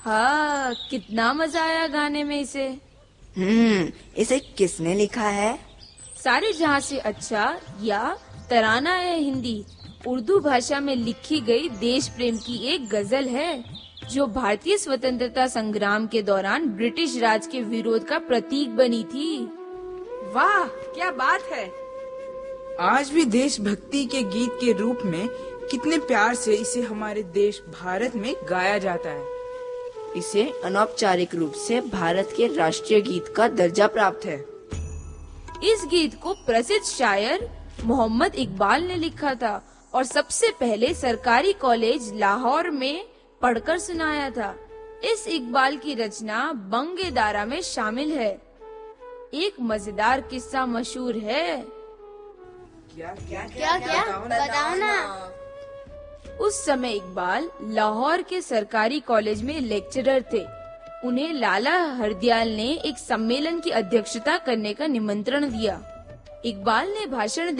हाँ, कितना मजा आया गाने में इसे। इसे किसने लिखा है? सारे जहाँ से अच्छा या तराना है हिंदी उर्दू भाषा में लिखी गई देश प्रेम की एक गजल है जो भारतीय स्वतंत्रता संग्राम के दौरान ब्रिटिश राज के विरोध का प्रतीक बनी थी। वाह, क्या बात है। आज भी देशभक्ति के गीत के रूप में कितने प्यार से इसे हमारे देश भारत में गाया जाता है। इसे अनौपचारिक रूप से भारत के राष्ट्रीय गीत का दर्जा प्राप्त है। इस गीत को प्रसिद्ध शायर मोहम्मद इकबाल ने लिखा था और सबसे पहले सरकारी कॉलेज लाहौर में पढ़कर सुनाया था। इस इकबाल की रचना बंग-ए-दारा में शामिल है। एक मजेदार किस्सा मशहूर है। क्या बताओ ना। उस समय इकबाल लाहौर के सरकारी कॉलेज में लेक्चरर थे। उन्हें लाला हरदयाल ने एक सम्मेलन की अध्यक्षता करने का निमंत्रण दिया। इकबाल ने भाषण